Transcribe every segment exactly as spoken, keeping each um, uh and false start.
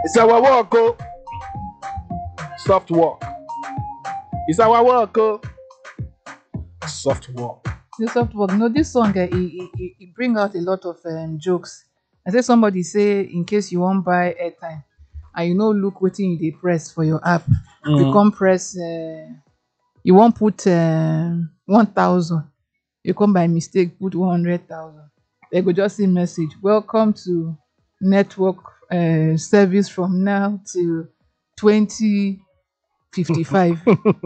It's our work, oh. Soft work. It's our work, oh. Soft work. The soft work. No, this song uh, it, it, it it bring out a lot of um, jokes. I say somebody say in case you won't buy airtime and you know look waiting you dey press for your app, you Mm. come press uh, you won't put uh, one thousand, you come by mistake put one hundred thousand. They go just see message. Welcome to network uh, service from now till twenty fifty five.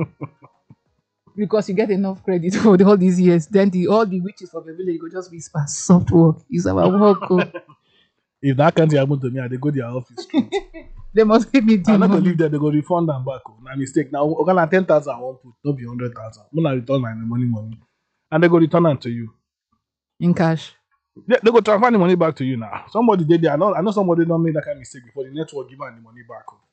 Because you get enough credit for the- all these years, then the all the witches of the village go just whisper soft work is our work. Oh. If that can't happen to me, I they go to their office. They must give me the I'm not gonna money. leave there, they go refund them back. Oh. Now mistake. Now okay, na ten thousand I won't put, not be hundred thousand. I'm gonna return my money money. And they go return them to you. In cash. They, they go transfer the money back to you now. Somebody did there. I know I know somebody don't make that kind of mistake before the network give them the money back. Oh.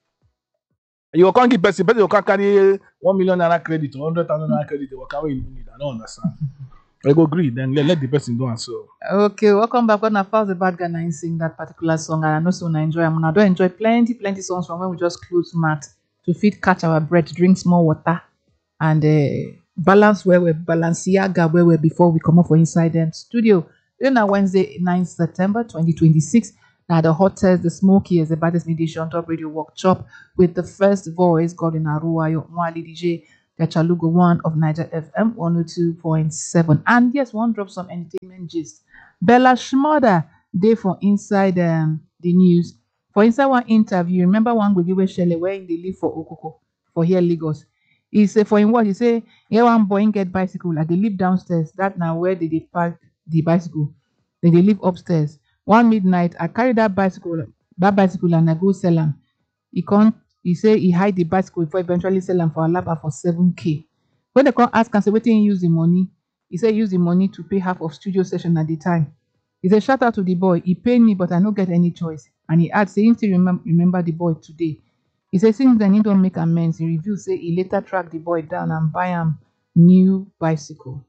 You can't give person, person you can't carry one million naira credit or hundred thousand naira credit, they will carry you need. I don't understand. I go agree, then let, let the person do and so. Okay, welcome back. When I first the bad guy and sing that particular song, and I know so I enjoy. I'm gonna do enjoy plenty, plenty songs from when we just close mat to feed catch our breath, drink small water, and uh, balance where we Balenciaga where we before we come up for inside them studio. Then on Wednesday, ninth September twenty twenty-six. Now the hottest, the smokiest, the baddest mediation top radio workshop with the first voice, Godwin Aruayo, Mwali D J, Gachalugo one of Niger F M one oh two point seven. And yes, one drop some entertainment gist. Bella Shmurda, they for inside um, the news. For inside one interview, remember one we give Shelley where they live for Okoko, for here Lagos. He say for him what he say, here one boy get bicycle, like they live downstairs. That now where they, they park the bicycle. Then they live upstairs. One midnight, I carry that bicycle, that bicycle and I go sell am. He can't, he say he hide the bicycle before eventually sell am for Alaba for seven K. When they come ask and say, wetin he use the money? He say use the money to pay half of studio session at the time. He say shout out to the boy. He paid me, but I no get any choice. And he add say him still remember, remember the boy today. He say since then he don't make amends. He reveal say he later track the boy down and buy am new bicycle.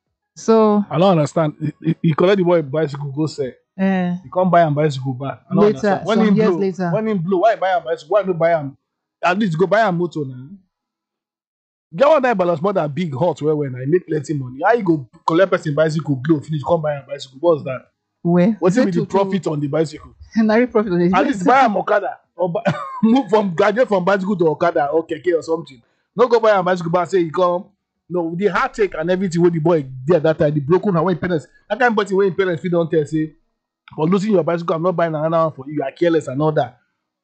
So I don't understand. He, he, he collect the boy bicycle, go say. uh, He can't buy a bicycle back. I don't Later, understand. When some him years blow, later. when him blow, why buy a bicycle? Why not buy him? At least go buy a motor now. Get one time balance more than big hot where when I make plenty money. How you go collect person bicycle, blow, finish, come buy a bicycle? What's that? where What's Say it with the to- profit on the bicycle? to- Nari profit on the At least buy a Okada or buy, move from graduate from bicycle to Okada or keke or something. No go buy a bicycle, but say you come. No, the heartache and everything with the boy did at that time, the broken and when parents, that kind of person when parents feel don't tell say, for losing your bicycle, I'm not buying another one for you. You are careless and all that.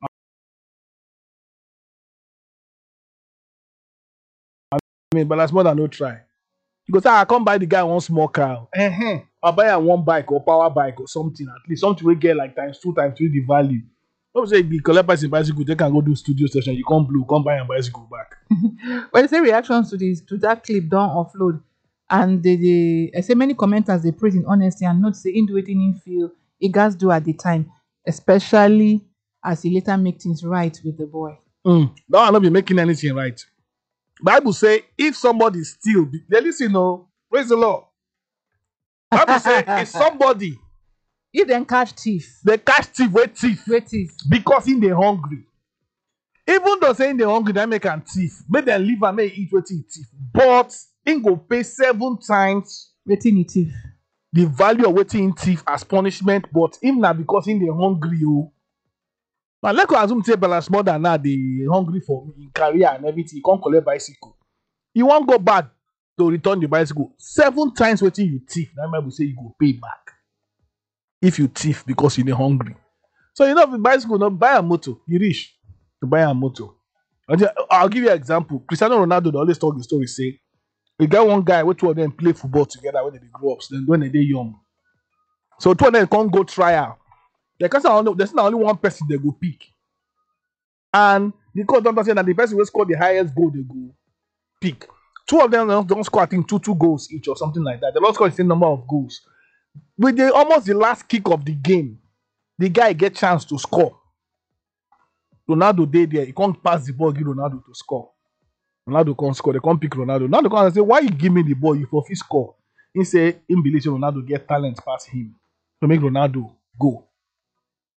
I mean, but that's more than no try. You go say, I can't buy the guy one small car. Uh-huh. I'll buy a one bike or power bike or something at least something we get like times two times three the value. Don't say the collect person bicycle, they can go do studio session. You can't blue, come buy a bicycle back. When they say reactions to this to that clip don't offload, and they, they I say many commenters they praise in honesty and not say in do wetin him feel he guys do at the time, especially as he later make things right with the boy. Mm. That will not be making anything right. Bible say if somebody steal, they listen, no, praise the Lord. Bible say if somebody If then catch thief, they catch thief with thief wait thief. because in they hungry. Even though saying they hungry, they make am thief. Make them leave and make eat what he thief. But in go pay seven times Waiting he thief. the value of waiting in thief as punishment, but him na because in they hungry. Oh. Now let's go assume say balance more than that they hungry for in career and everything. You can't collect bicycle. You won't go back to return the bicycle. Seven times waiting you thief. That Bible say you go pay back. If you thief because you're hungry. So you know if the bicycle not buy a motor, you rich to buy a motor. And then, I'll give you an example. Cristiano Ronaldo they always talk the story say we got one guy where two of them play football together when they grow up, then when they young. So two of them can't go trial. Because there's not only one person they go pick. And the coach don't say that the person will score the highest goal they go pick. Two of them don't, don't score, I think, two two goals each or something like that. They don't score the same number of goals. With the almost the last kick of the game, the guy get chance to score. Ronaldo did there. He can't pass the ball, give Ronaldo to score. Ronaldo can't score. They can't pick Ronaldo. Ronaldo can't say, why you give me the ball? You for fit score. He say, in believe Ronaldo get talent past him to make Ronaldo go.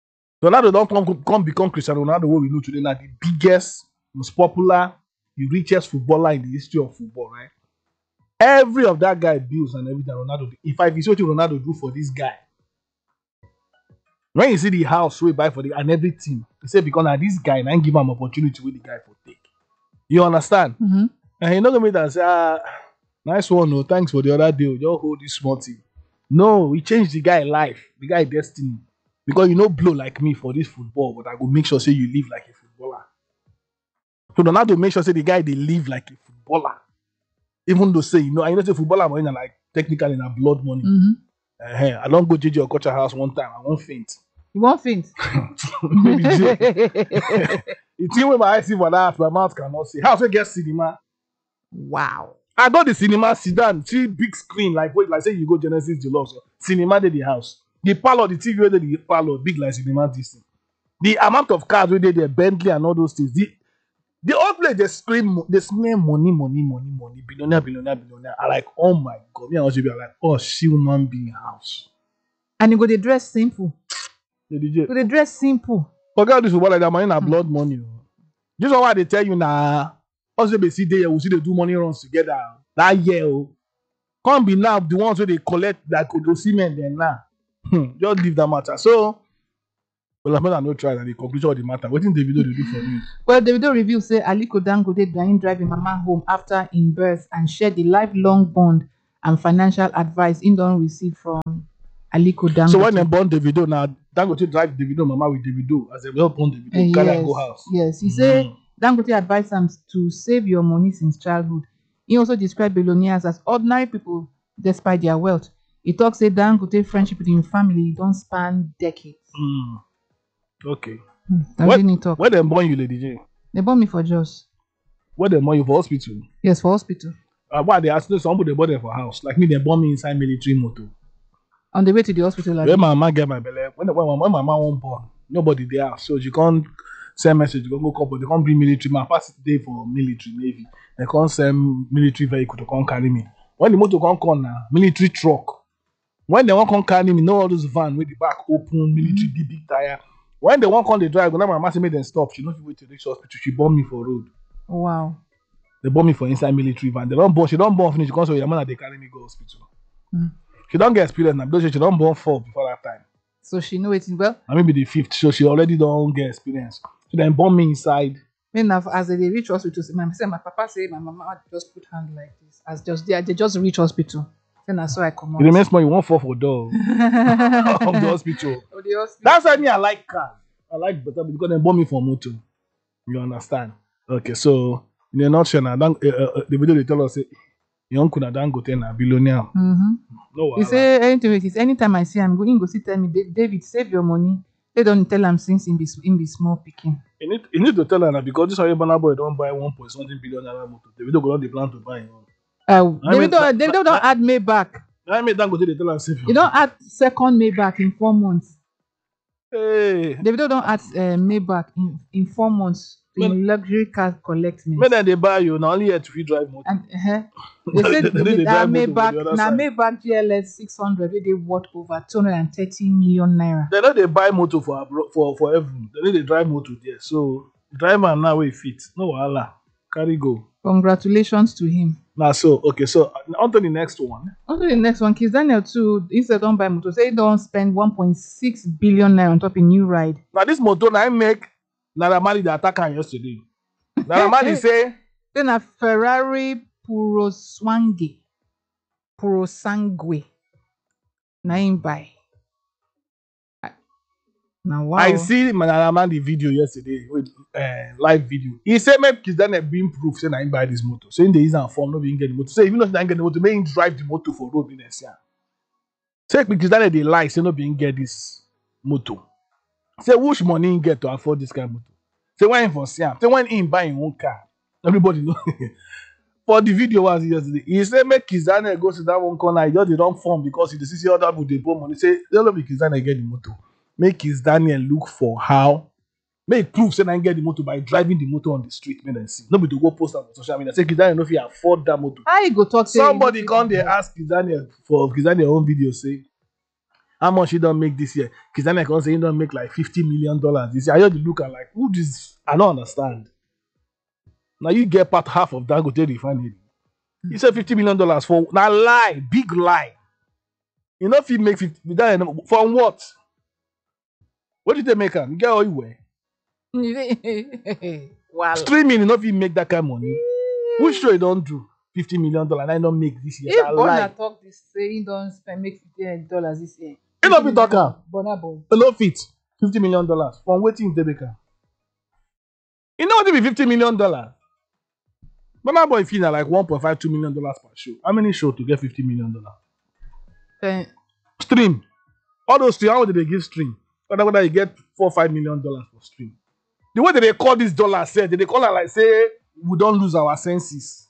Ronaldo don't come, come become Cristiano Ronaldo, what we know today now, the biggest, most popular, the richest footballer in the history of football, right? Every of that guy bills and everything Ronaldo do. In fact, you see what Ronaldo do for this guy. When you see the house we buy for the and everything, you say because now this guy, and I give him opportunity with the guy for take. You understand? Mm-hmm. And he not gonna make that say, ah, nice one, no, thanks for the other deal. Just hold this small thing. No, we changed the guy life, the guy destiny. Because you know blow like me for this football, but I go make sure say you live like a footballer. So Ronaldo make sure say the guy they live like a footballer. Even though say, you know, I know say footballer money like technically na blood money. Mm-hmm. Uh-huh. I don't go J J or Okocha house one time, I won't faint. You won't faint. Maybe J. The thing with my eyes see for that, my mouth cannot see. How to get cinema? Wow. I go the cinema, sit down, see big screen, like wait, like say you go Genesis Deluxe, cinema dey the house. The parlor, the T V where dey the parlor, big like cinema this thing. The amount of cars where they there, Bentley and all those things. The the old place they scream, they smell money, money, money, money, billionaire, billionaire, billionaire. I like, oh my god, me and also be like, oh, she human being house. And you go they dress simple. The D J. Go they dress simple. Forget this football like that money na blood money. Oh. This is why they tell you now. Also, they see there, we see they do money runs together. That year, oh. Can't be now the ones where they collect like Osimhen then now. Just leave that matter. So, well, I'm not no try that the conclusion of the matter. What did Davido do for you? Well, Davido review say Aliko Dangote dying driving mama home after in birth and shared the lifelong bond and financial advice he don't receive from Aliko Dangote. So when they born Davido now, Dangote drive Davido mama with Davido as they well born Davido. Uh, Can yes, I go house? Yes, he mm. say Dangote advised him to save your money since childhood. He also described billionaires as ordinary people despite their wealth. He talks say Dangote friendship with his family don't span decades. Mm. Okay. Hmm. What, What, talk. where they born you, Lady J? They born me for Jos. Where they born you for hospital? Yes, for hospital. Uh, why they ask somebody they born them for house? Like me, they born me inside military motor. On the way to the hospital. Like when my mama get my belly, when, when, when my mama won't born, nobody there. So she can't send message, go go call, but they can't bring military. My past day for military, navy. They can't send military vehicle to come carry me. When the motor can't come now, military truck. When they want to come carry me, know all those van with the back open, military mm-hmm. big, big tire. When they want to come the drive, when my mama say make them stop, she know if you wait to reach hospital, she born me for road. Wow. They born me for inside military van. They don't born, she don't born finish, she comes to your man they carry me go hospital. Mm. She don't get experience now because she don't born four before that time. So she know it well. I maybe the fifth, so she already don't get experience. So then born me inside. When as they reach hospital, my, my papa say my mama just put hand like this. As just they, they just reach hospital. Then I saw I come out. It remains more you won't fall for door of the hospital. Of the hospital. That's why me I like cars. I like better because they born me for motor. You understand? Okay, so in a nutshell, now, uh, uh, the video they tell us say. Young kuna Dangote na billionaire. Mm-hmm. No, he say anything. He say anytime I see him, go in go see tell me, David, save your money. They don't tell him since in be in be small picking. You need, you need to tell her that because this way Burna Boy don't buy one point something billion naira motor. They don't go on the plan to buy. Uh, they don't. They don't add Maybach. I mean Dangote they tell her save. You don't add second Maybach in four months. Hey. They don't add uh, Maybach in in four months. In luxury car collectment. When then they buy you, now only yet to drive motor. And uh, they say that Maybach, now Maybach G L S six hundred, where they worth over two hundred and thirty million naira. They know they buy motor for for for everyone. They need to drive motor there. So driver now way fit. No wahala. Carry go. Congratulations to him. Now so okay, so on to the next one. On to the next one. Kiss Daniel too. He said don't buy motor. Say don't spend one point six billion naira on top of a new ride. Now this motor now I make. Naira Marley the attacker yesterday. Naira Marley say then a Ferrari Puroswange Purosangue. Na him buy. Now wow. I see Naira Marley video yesterday with uh, live video. He said make Kiss Daniel being proof say na him buy this motor. Saying there is a form no being get the motor. Say even if na get the motor, make him drive the motor for road business. Yeah. Say Kiss Daniel they lie say no being get this motor. Say which money he get to afford this kind of motor? Say when for Siam. Say when he buy his own car. Everybody know. For the video was yesterday. He said make Kiss Daniel go to that one corner. He just they don't form because he see other people they born money. Say they don't make Kiss Daniel get the motor. Make Kiss Daniel look for how. Make proof say I get the motor by driving the motor on the street. Make them see. Nobody to go post on social media. Say Kiss Daniel know if he afford that motor. How you go talk? Somebody come they ask Kiss Daniel for Kiss Daniel own video say. How much he don't make this year? Kizana can say he don't make like fifty million dollars this year. I just look at like who this I don't understand. Now you get part half of Dangote refinery. He said fifty million dollars for now lie, big lie. You know if you make fifty from what? What did they make him? You get all you wear. Wow. Streaming, you know if you make that kind of money. Which show you don't do fifty million dollars and I don't make this year. If That Bonner lie. talk this, say he don't spend make fifty dollars this year. You know if you talk am. Bonner boy. You know fit fifty million dollars from waiting they make am. You know what it be fifty million dollars? Burna Boy fee na like one point five two million dollars per show. How many shows to get fifty million dollars? Then Stream. All those stream, how did they give stream? Whether whether you get four five million dollars for stream. The way that they call this dollar said, they call it like say we don't lose our senses.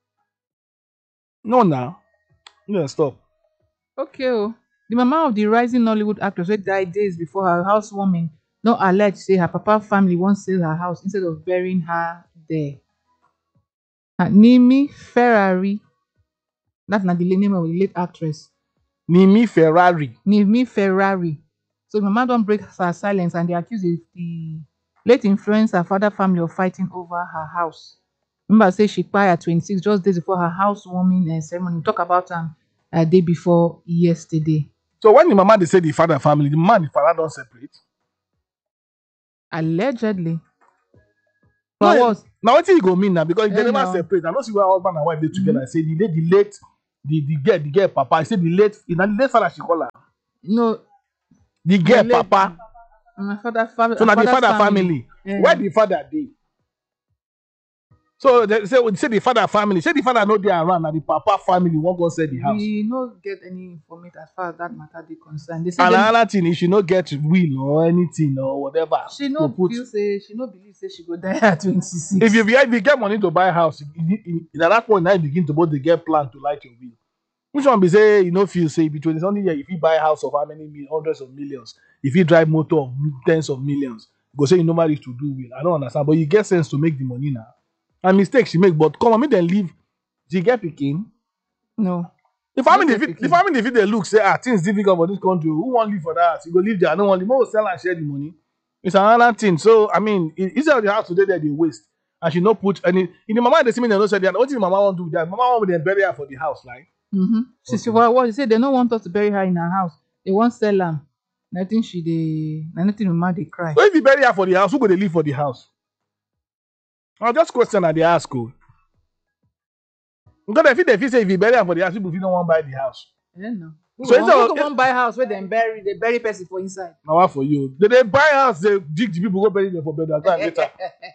No now. No stop. okay, oh. The mama of the rising Nollywood actress wey die days before her housewarming no allege say her papa family wan sell her house instead of burying her there. Na Nimi Ferrari, that's not the name of the late actress. Nimi Ferrari. Nimi Ferrari. So the mama don't break her silence and they accuse the, the late influencer father family of fighting over her house. Remember, I say she died at twenty-six, just days before her housewarming uh, ceremony. We talk about am um, a day before yesterday. So when the mama they say the father family, the man and the father don't separate. Allegedly. But No, what? now what you go mean now? Because if they Eh, never no. separate, I don't see where husband and wife they together. I say the late, the late, the the girl, the girl papa. I say the late, you know, the late father she call her. No. The girl The late- papa. My father, father, So now the father's father family. Yeah. Where the father dey? So they say, say the father family. Say the father no dey around. Now the papa family won't go sell the house. We no get any information as far as that matter dey concerned. They say And dem- another thing, if she no get will or anything or whatever, she to no put. feel say she no believe say she go die at twenty-six. If you if you get money to buy house, in, in, in at that point now you begin to both the get plan to light your will. Which one be say you know feel say between something here if you buy house of how many mil, hundreds of millions, if you drive motor of tens of millions, you go say you know marriage to do will. I don't understand, but you get sense to make the money now. And mistake she make, but come on, me then leave. She get picking. No. The family, get if it, the pikin. family, if they look say ah things difficult for this country, who want live for that? You go live there. I don't want live. More sell and share the money. It's another thing. So I mean, i- instead of the house today, there they waste, and she no put any. In the mama they see me, they don't say that. What did the mama want to do that? Mama want them bury her for the house, like. Mm-hmm. She Okay. say what what they say they don't want us to bury her in her house. They want sell am. Nothing she dey na nothing mama dey cry. So if you bury her for the house, who go they live for the house? I just question that they ask. Oh. Because if they feel say if you bury her for the house, people feel don't want buy the house. I don't know. Who So so instead wan of- who go wan buy house where dem bury they bury person for inside? Now what for you? They, they buy house, they dig the people go bury them for bed and later.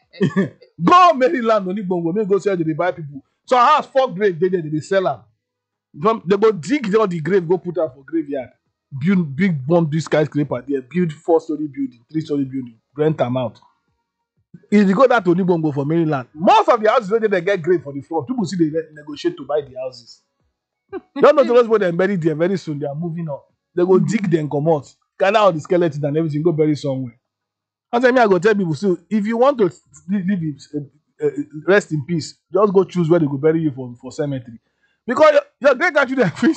Go Maryland, only bongo, make go sell they buy people. So house four grave, they they, they sell them. From- They go dig all the grave, go put her for graveyard. Build big bomb big skyscraper there, build four story building, three story building, rent them out. If you go that to Onibongo for Maryland, most of the houses where they get grave for the floor, people see they ne- negotiate to buy the houses. You don't know those where they bury there very soon, they are moving on. They go dig them, come out, gather all the skeletons and everything, go bury somewhere. I say, me, I go tell people, so if you want to live, live in, uh, uh, rest in peace, just go choose where they go bury you for, for cemetery. Because your, your great grandchildren feel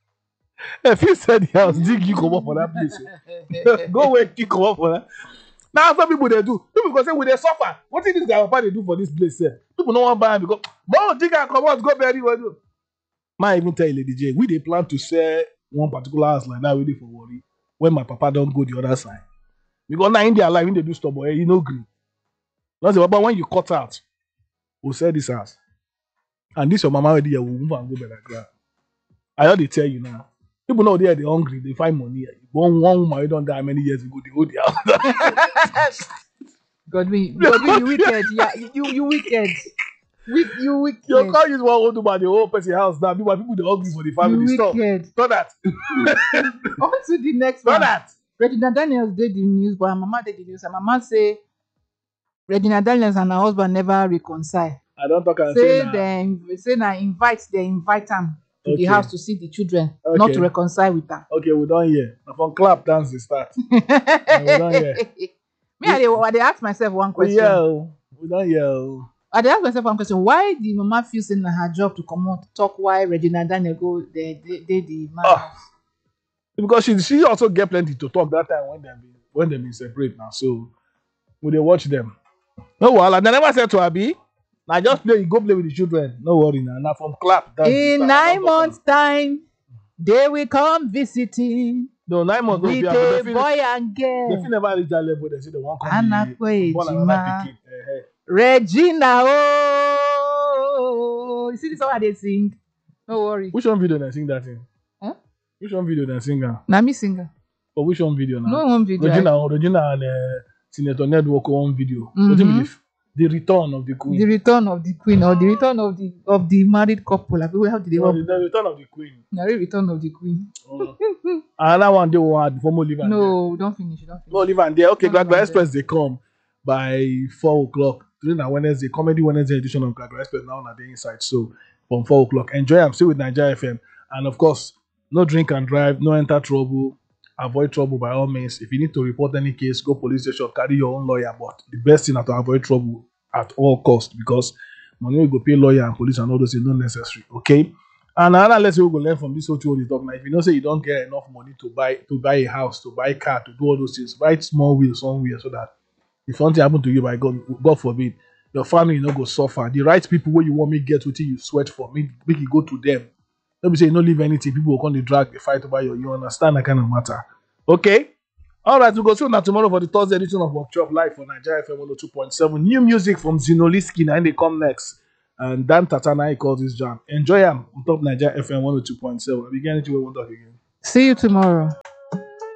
if you sell the house, dig you come up for that place. Oh. Go where kick come up for that. Now some people they do. People go say we they suffer. What is this guy papa they do for this place? Sef? People no want buy am because more dig and come out, go bury what do. Man even tell you, Lady J, we they plan to sell one particular house like that ready for worry when my papa don't go the other side. Because now in their life, when they do stop, boy, you know green. That's the but when you cut out, we'll sell this house. And this your mama already here will move and go better ground. I already tell you now. People know they're they hungry, they find money. One one woman who don't die many years ago, they hold the house. Godwin, Godwin, you wicked. Yeah, you you wicked. Wick, you wicked. You can't use one old woman, the whole person house now. Meanwhile, people they hungry for the family You stuff. wicked. Not that. On to the next Not one. that. Regina Daniels did the news, but her mama did the news. Her mama say Regina Daniels and her husband never reconcile. I don't talk and Say say nah. them, say na invite, they invite am to the Okay. house to see the children, not Okay. to reconcile with her. Okay, we don't hear. Now from clap dance they start. we don't hear. Me, I dey, I dey ask myself one We question. yell. We don't yell. I dey ask myself one question. Why the mama feel say na her job to come out talk why Regina Daniel go dey dey dey the man Ah. house? Because she she also get plenty to talk that time when they been when they been separate now. So we dey watch them. No wahala. They never said to Abi. I just play, you go play with the children. No worry now. Now from clap. That's the In start. nine Don't talk months' time, they will come visiting No, nine months don't with be a able. They boy and They girl. fit never reach that level. They say they won't come Anakwe be born another Ejima. pikin. Eh, eh. Regina, oh, you see this one they sing? No worry. Which one video they sing that in? Huh? Which one video they sing? am? Na me singer. For which one video now? No one video. Regina, Regina and uh, Senator Network one video. Mhm. Wetin be the, the return of the queen. The return of the queen or the return of the of the married couple. Like, how did they No, work? the, the return of the queen. The return of the queen. Uh, another one they want before more live and there. No, don't finish. Don't finish. No live and there. Okay, No Live Glagla and Express they come by four o'clock. Today na Wednesday, comedy Wednesday edition of Glagla Express now on the inside. So from four o'clock. Enjoy. I'm still with Nigeria F M. And of course, no drink and drive, no enter trouble. Avoid trouble by all means. If you need to report any case, go police station, carry your own lawyer. But the best thing is to avoid trouble at all costs because money will go pay lawyer and police and all those things not necessary. Okay. And another lesson we go learn from this whole thing we talk now. If you know say you don't get enough money to buy to buy a house, to buy a car, to do all those things, write small will somewhere so that if something happen to you by God, God forbid, your family no go suffer. The right people where you want me get what you sweat for, make, make you go to them. Don't be say you don't leave anything. People will come to drag the fight over you. You understand that kind of matter. Okay? All right, we'll go through now tomorrow for the Thursday edition of Workshop Live for Nigeria F M one oh two point seven. New music from Zinoliski, and they come next. And Dan Tatana, he calls this jam. Enjoy them on top Nigeria F M one oh two point seven. Again, anything we want to talk again. See you tomorrow.